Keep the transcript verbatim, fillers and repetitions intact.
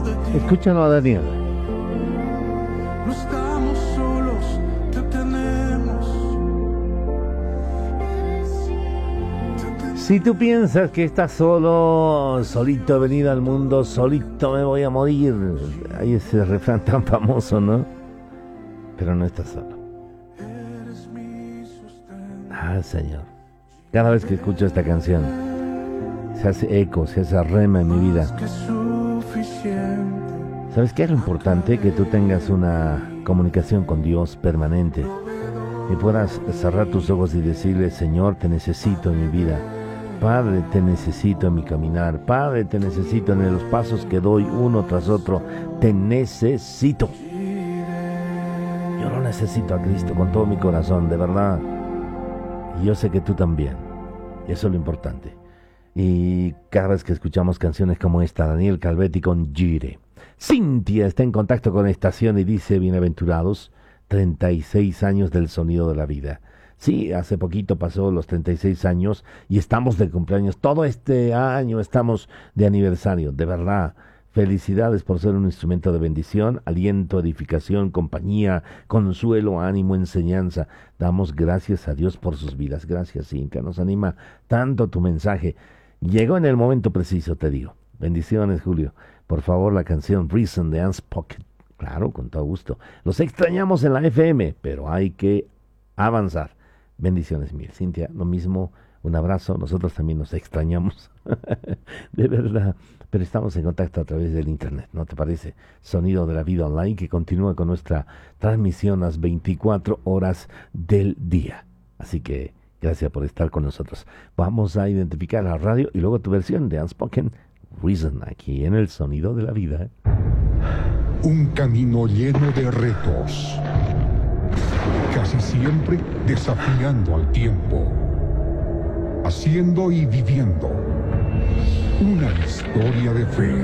Escúchalo a Daniel. No estamos solos, te tenemos. Si tú piensas que estás solo, solito he venido al mundo, solito me voy a morir. Hay ese refrán tan famoso, ¿no? Pero no estás solo. Ah, Señor. Cada vez que escucho esta canción, se hace eco, se hace rema en mi vida. ¿Sabes qué es lo importante? Que tú tengas una comunicación con Dios permanente y puedas cerrar tus ojos y decirle: Señor, te necesito en mi vida. Padre, te necesito en mi caminar. Padre, te necesito en los pasos que doy uno tras otro. Te necesito. Yo lo necesito a Cristo con todo mi corazón, de verdad. Y yo sé que tú también. Eso es lo importante. Y cada vez que escuchamos canciones como esta, Daniel Calvetti con Gire. Cintia está en contacto con la estación y dice: bienaventurados, treinta y seis años del sonido de la vida. Sí, hace poquito pasó los treinta y seis años y estamos de cumpleaños. Todo este año estamos de aniversario, de verdad. Felicidades por ser un instrumento de bendición, aliento, edificación, compañía, consuelo, ánimo, enseñanza. Damos gracias a Dios por sus vidas. Gracias, Cintia. Nos anima tanto tu mensaje. Llegó en el momento preciso, te digo. Bendiciones, Julio. Por favor, la canción Reason de Unspoken. Claro, con todo gusto. Los extrañamos en la F M, pero hay que avanzar. Bendiciones mil. Cintia, lo mismo. Un abrazo. Nosotros también nos extrañamos. De verdad. Pero estamos en contacto a través del internet, ¿no te parece? Sonido de la Vida Online, que continúa con nuestra transmisión las veinticuatro horas del día. Así que gracias por estar con nosotros. Vamos a identificar la radio y luego tu versión de Unspoken Reason aquí en el Sonido de la Vida. Un camino lleno de retos, casi siempre desafiando al tiempo, haciendo y viviendo una historia de fe.